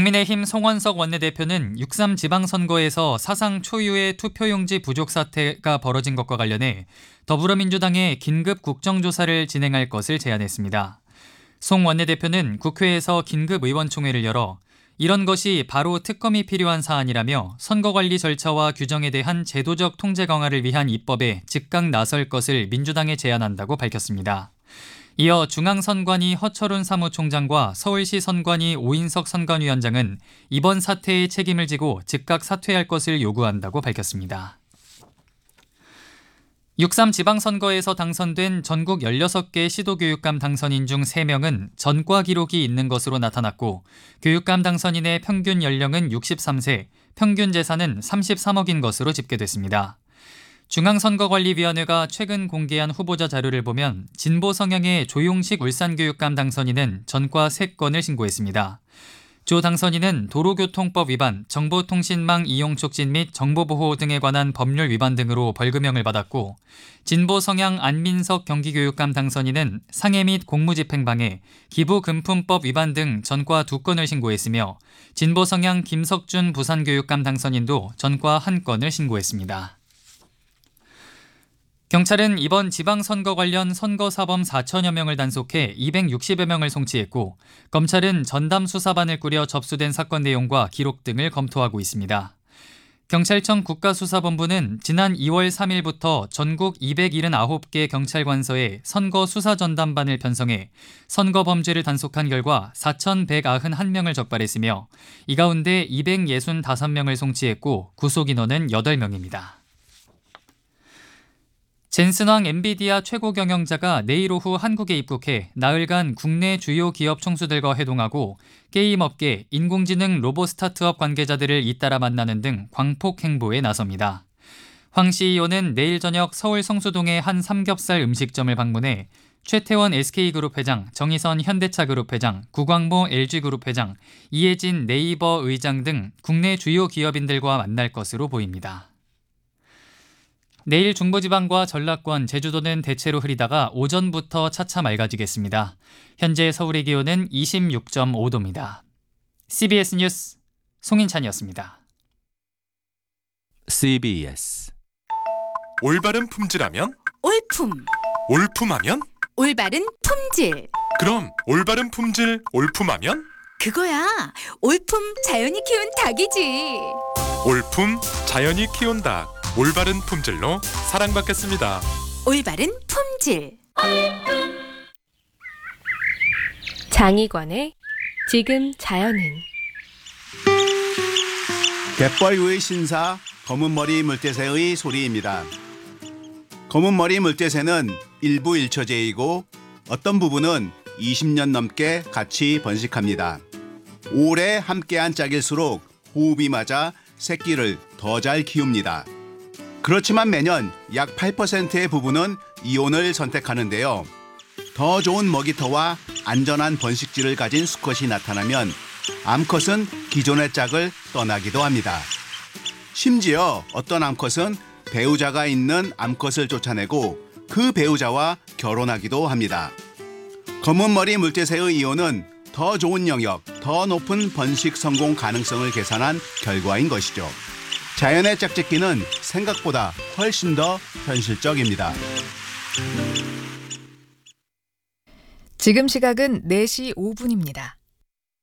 국민의힘 송원석 원내대표는 6.3 지방선거에서 사상 초유의 투표용지 부족 사태가 벌어진 것과 관련해 더불어민주당에 긴급 국정조사를 진행할 것을 제안했습니다. 송 원내대표는 국회에서 긴급 의원총회를 열어 이런 것이 바로 특검이 필요한 사안이라며 선거관리 절차와 규정에 대한 제도적 통제 강화를 위한 입법에 즉각 나설 것을 민주당에 제안한다고 밝혔습니다. 이어 중앙선관위 허철훈 사무총장과 서울시 선관위 오인석 선관위원장은 이번 사태의 책임을 지고 즉각 사퇴할 것을 요구한다고 밝혔습니다. 6.3 지방선거에서 당선된 전국 16개 시도교육감 당선인 중 3명은 전과 기록이 있는 것으로 나타났고 교육감 당선인의 평균 연령은 63세, 평균 재산은 33억인 것으로 집계됐습니다. 중앙선거관리위원회가 최근 공개한 후보자 자료를 보면 진보 성향의 조용식 울산교육감 당선인은 전과 3건을 신고했습니다. 조 당선인은 도로교통법 위반, 정보통신망 이용 촉진 및 정보보호 등에 관한 법률 위반 등으로 벌금형을 받았고 진보 성향 안민석 경기교육감 당선인은 상해 및 공무집행방해, 기부금품법 위반 등 전과 2건을 신고했으며 진보 성향 김석준 부산교육감 당선인도 전과 1건을 신고했습니다. 경찰은 이번 지방선거 관련 선거사범 4천여 명을 단속해 260여 명을 송치했고 검찰은 전담 수사반을 꾸려 접수된 사건 내용과 기록 등을 검토하고 있습니다. 경찰청 국가수사본부는 지난 2월 3일부터 전국 279개 경찰관서에 선거수사전담반을 편성해 선거 범죄를 단속한 결과 4,191명을 적발했으며 이 가운데 265명을 송치했고 구속인원은 8명입니다. 젠슨왕 엔비디아 최고 경영자가 내일 오후 한국에 입국해 나흘간 국내 주요 기업 총수들과 회동하고 게임업계, 인공지능 로봇 스타트업 관계자들을 잇따라 만나는 등 광폭 행보에 나섭니다. 황 CEO는 내일 저녁 서울 성수동의 한 삼겹살 음식점을 방문해 최태원 SK그룹 회장, 정의선 현대차그룹 회장, 구광모 LG그룹 회장, 이해진 네이버 의장 등 국내 주요 기업인들과 만날 것으로 보입니다. 내일 중부지방과 전라권, 제주도는 대체로 흐리다가 오전부터 차차 맑아지겠습니다. 현재 서울의 기온은 26.5도입니다. CBS 뉴스 송인찬이었습니다. CBS 올바른 품질하면? 올품. 올품하면? 올바른 품질. 그럼 올바른 품질 올품하면? 그거야. 올품 자연이 키운 닭이지. 올품 자연이 키운 닭. 올바른 품질로 사랑받겠습니다. 올바른 품질. 장희관의 지금 자연은 갯벌 위 신사 검은머리 물대새의 소리입니다. 검은머리 물대새는 일부 일처제이고 어떤 부분은 20년 넘게 같이 번식합니다. 오래 함께한 짝일수록 호흡이 맞아 새끼를 더 잘 키웁니다. 그렇지만 매년 약 8%의 부분은 이혼을 선택하는데요. 더 좋은 먹이터와 안전한 번식지를 가진 수컷이 나타나면 암컷은 기존의 짝을 떠나기도 합니다. 심지어 어떤 암컷은 배우자가 있는 암컷을 쫓아내고 그 배우자와 결혼하기도 합니다. 검은머리 물대새의 이혼은 더 좋은 영역, 더 높은 번식 성공 가능성을 계산한 결과인 것이죠. 자연의 짝짓기는 생각보다 훨씬 더 현실적입니다. 지금 시각은 4시 5분입니다.